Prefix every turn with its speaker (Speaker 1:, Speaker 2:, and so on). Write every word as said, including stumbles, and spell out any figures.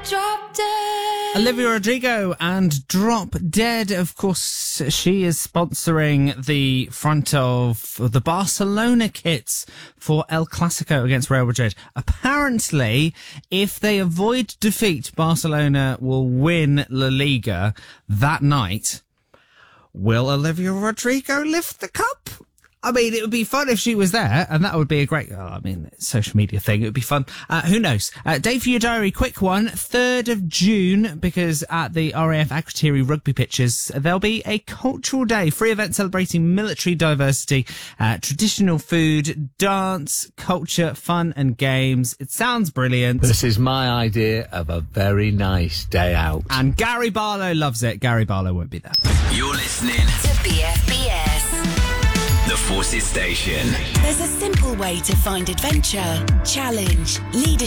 Speaker 1: Drop Dead.
Speaker 2: Olivia Rodrigo and Drop Dead. Of course, she is sponsoring the front of the Barcelona kits for El Clasico against Real Madrid. Apparently, if they avoid defeat, Barcelona will win La Liga that night. Will Olivia Rodrigo lift the cup? I mean, it would be fun if she was there, and that would be a great, oh, I mean, social media thing. It would be fun. Uh, who knows? Uh, date for your diary, quick one, third of June, because at the R A F Akrotiri rugby pitches, there'll be a cultural day, free event celebrating military diversity, uh, traditional food, dance, culture, fun and games. It sounds brilliant.
Speaker 3: This is my idea of a very nice day out.
Speaker 2: And Gary Barlow loves it. Gary Barlow won't be there.
Speaker 4: You're listening
Speaker 5: to B F B S.
Speaker 4: The Forces Station.
Speaker 5: There's a simple way to find adventure, challenge, leadership.